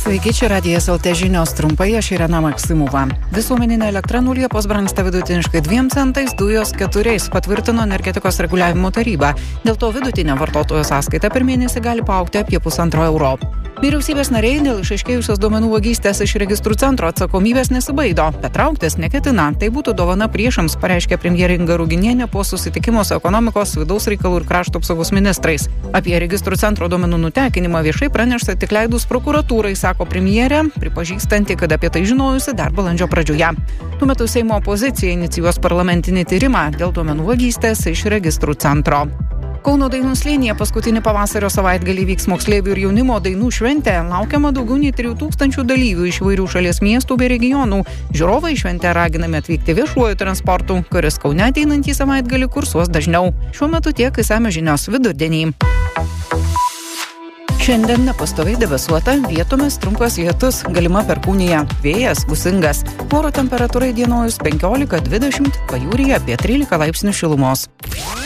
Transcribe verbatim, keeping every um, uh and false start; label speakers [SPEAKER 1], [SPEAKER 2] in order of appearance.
[SPEAKER 1] Sveiki, čia Radijas L T žinios trumpai, aš Irena Maksimova. Visuomeninė elektra nuo Liepos brangsta vidutiniškai dviem centais, dujos keturiais, patvirtino energetikos reguliavimo taryba. Dėl to vidutinė vartotojo sąskaita per mėnesį gali paaugti apie pusantro euro. Vyriausybės nariai dėl išaiškėjusios duomenų vagystės iš registrų centro atsakomybės nesibaido, bet trauktis neketina. Tai būtų dovana priešams, pareiškė premjerė Inga Ruginienė po susitikimo su ekonomikos, vidaus reikalų ir krašto apsaugos ministrais. Apie registrų centro duomenų nutekinimą viešai pranešta tik leidus prokuratūrai, sako premjerė, pripažįstanti, kad apie tai žinojusi dar balandžio pradžioje. Tuo metu Seimo opozicija inicijuos parlamentinį tyrimą dėl duomenų vagystės iš registrų centro. Kauno dainų slėnyje paskutinį pavasario savaitgalį vyks moksleivių ir jaunimo dainų šventė. Laukiama daugiau nei trijų tūkstančių dalyvių iš įvairių šalies miestų bei regionų. Žiūrovai į šventę raginami atvykti viešuoju transportu, kuris Kaune ateinantį savaitgalį kursuos dažniau. Šiuo metu tiek išsamios žinios vidurdienį. Šiandien nepastoviai debesuota, vietomis trumpas lietus, galima perkūnija, vėjas gūsingas. Oro temperatūra įdienojus penkiolika dvidešimt, pajūryje apie trylika laipsnių šilumos.